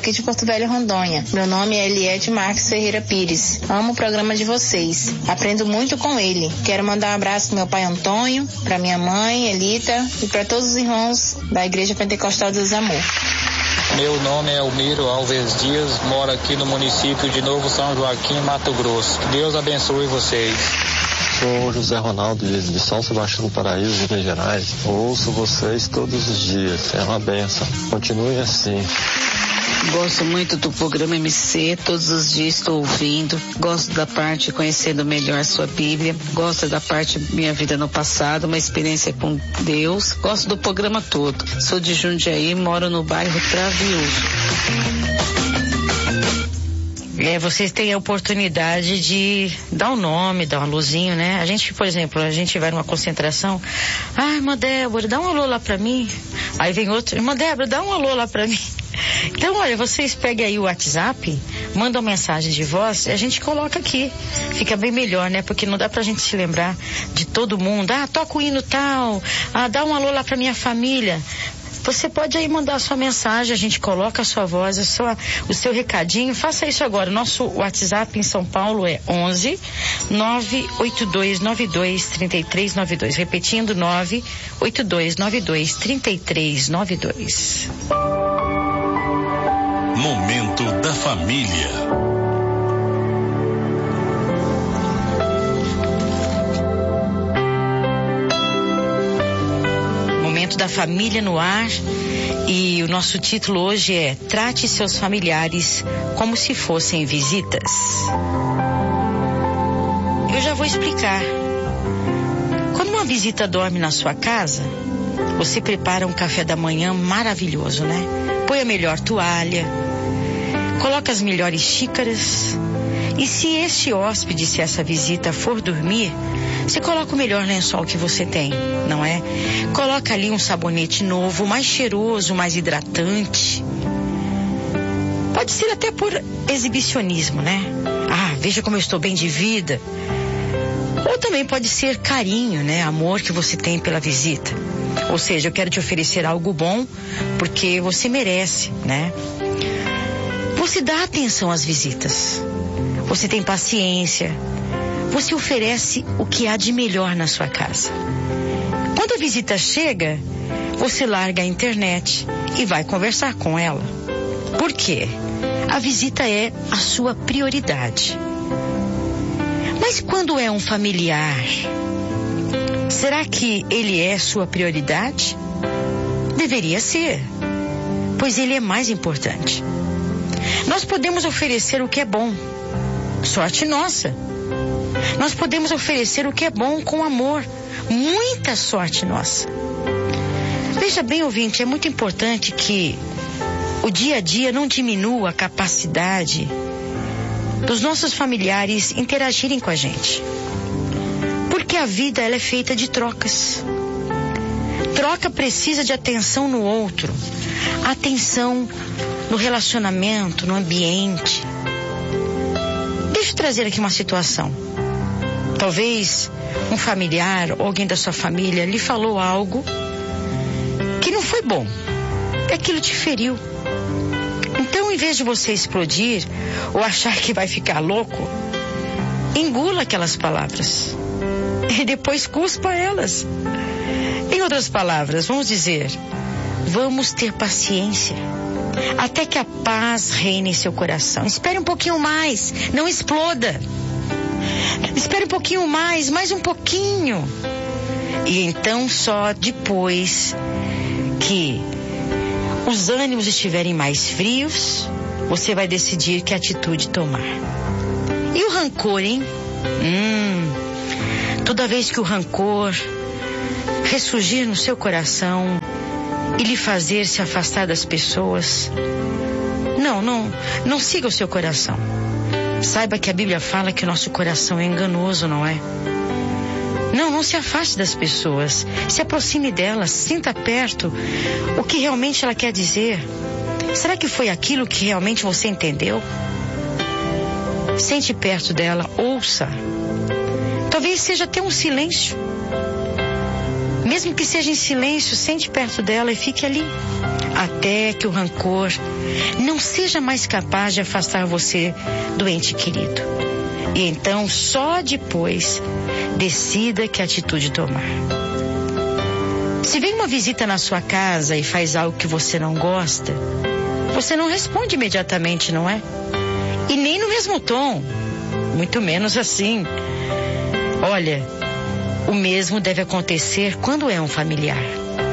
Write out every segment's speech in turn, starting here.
aqui de Porto Velho, Rondônia. Meu nome é Eliette Marques Ferreira Pires. Amo o programa de vocês. Aprendo muito com ele. Quero mandar um abraço pro meu pai Antônio, pra minha mãe, Elita, e para todos os irmãos da Igreja Pentecostal Deus Amor. Meu nome é Elmiro Alves Dias, moro aqui no município de Novo São Joaquim, Mato Grosso. Deus abençoe vocês. Sou José Ronaldo de São Sebastião do Paraíso, Minas Gerais. Ouço vocês todos os dias. É uma benção. Continue assim. Gosto muito do programa MC, todos os dias estou ouvindo. Gosto da parte conhecendo melhor a sua Bíblia. Gosto da parte minha vida no passado, uma experiência com Deus. Gosto do programa todo. Sou de Jundiaí, moro no bairro Travioso. Vocês têm a oportunidade de dar um nome, dar um alôzinho, né? A gente, por exemplo, a gente vai numa concentração. Ah, irmã Débora, dá um alô lá pra mim. Aí vem outro, irmã Débora, dá um alô lá pra mim. Então, olha, vocês pegam aí o WhatsApp, mandam mensagem de voz e a gente coloca aqui. Fica bem melhor, né? Porque não dá pra gente se lembrar de todo mundo. Ah, toca o hino tal. Ah, dá um alô lá pra minha família. Você pode aí mandar a sua mensagem, a gente coloca a sua voz, o seu recadinho. Faça isso agora. Nosso WhatsApp em São Paulo é 11 98292 3392. Repetindo, 98292 3392. Momento da Família. Da família no ar, e o nosso título hoje é Trate seus familiares como se fossem visitas. Eu já vou explicar. Quando uma visita dorme na sua casa, você prepara um café da manhã maravilhoso, né? Põe a melhor toalha, coloca as melhores xícaras, e se este hóspede, se essa visita for dormir, você coloca o melhor lençol que você tem, não é? Coloca ali um sabonete novo, mais cheiroso, mais hidratante. Pode ser até por exibicionismo, né? Ah, veja como eu estou bem de vida. Ou também pode ser carinho, né? Amor que você tem pela visita. Ou seja, eu quero te oferecer algo bom porque você merece, né? Você dá atenção às visitas. Você tem paciência. Você oferece o que há de melhor na sua casa. Quando a visita chega, você larga a internet e vai conversar com ela. Por quê? A visita é a sua prioridade. Mas quando é um familiar, será que ele é sua prioridade? Deveria ser, pois ele é mais importante. Nós podemos oferecer o que é bom. Sorte nossa. Nós podemos oferecer o que é bom com amor. Muita sorte nossa. Veja bem, ouvinte, é muito importante que o dia a dia não diminua a capacidade dos nossos familiares interagirem com a gente. Porque a vida, ela é feita de trocas. Troca precisa de atenção no outro, atenção no relacionamento, no ambiente. Deixa eu trazer aqui uma situação. Talvez um familiar ou alguém da sua família lhe falou algo que não foi bom. Aquilo te feriu. Então, em vez de você explodir ou achar que vai ficar louco, engula aquelas palavras e depois cuspa elas. Em outras palavras, vamos dizer, vamos ter paciência até que a paz reine em seu coração. Espere um pouquinho mais, não exploda. Espere um pouquinho mais um pouquinho. E então só depois que os ânimos estiverem mais frios, você vai decidir que atitude tomar. E o rancor, hein? Toda vez que o rancor ressurgir no seu coração e lhe fazer se afastar das pessoas, não siga o seu coração. Saiba que a Bíblia fala que o nosso coração é enganoso, não é? Não se afaste das pessoas. Se aproxime delas, sinta perto o que realmente ela quer dizer. Será que foi aquilo que realmente você entendeu? Sente perto dela, ouça. Talvez seja até um silêncio. Mesmo que seja em silêncio, sente perto dela e fique ali. Até que o rancor não seja mais capaz de afastar você do ente querido. E então, só depois, decida que atitude tomar. Se vem uma visita na sua casa e faz algo que você não gosta, você não responde imediatamente, não é? E nem no mesmo tom, muito menos assim. Olha, o mesmo deve acontecer quando é um familiar.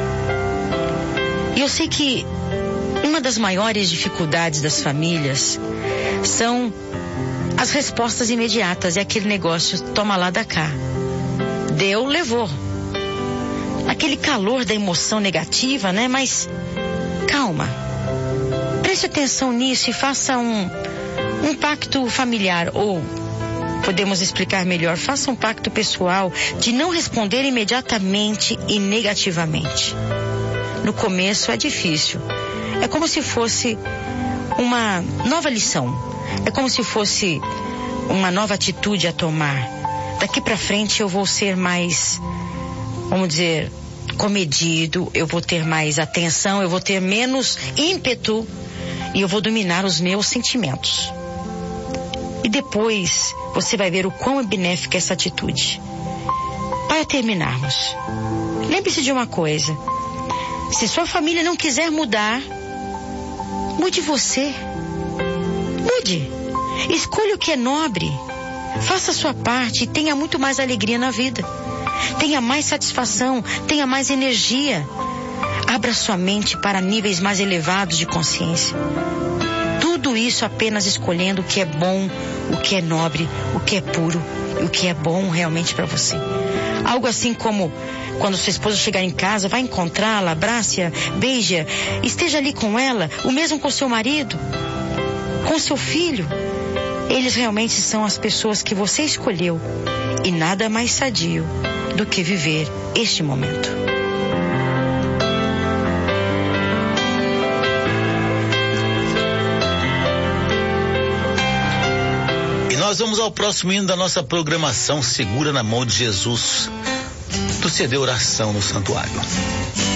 E eu sei que uma das maiores dificuldades das famílias são as respostas imediatas. É aquele negócio, toma lá da cá. Deu, levou. Aquele calor da emoção negativa, né? Mas calma. Preste atenção nisso e faça um pacto familiar, ou podemos explicar melhor, faça um pacto pessoal de não responder imediatamente e negativamente. No começo é difícil. É como se fosse uma nova lição. É como se fosse uma nova atitude a tomar. Daqui pra frente eu vou ser mais, vamos dizer, comedido, eu vou ter mais atenção, eu vou ter menos ímpeto e eu vou dominar os meus sentimentos. E depois você vai ver o quão é benéfica essa atitude. Para terminarmos, lembre-se de uma coisa: se sua família não quiser mudar, mude você. Mude. Escolha o que é nobre. Faça a sua parte e tenha muito mais alegria na vida. Tenha mais satisfação, tenha mais energia. Abra sua mente para níveis mais elevados de consciência. Tudo isso apenas escolhendo o que é bom, o que é nobre, o que é puro e o que é bom realmente para você. Algo assim como quando sua esposa chegar em casa, vai encontrá-la, abrace-a, beije-a, esteja ali com ela, o mesmo com seu marido, com seu filho. Eles realmente são as pessoas que você escolheu e nada mais sadio do que viver este momento. E nós vamos ao próximo hino da nossa programação, Segura na Mão de Jesus, do CD Oração no Santuário.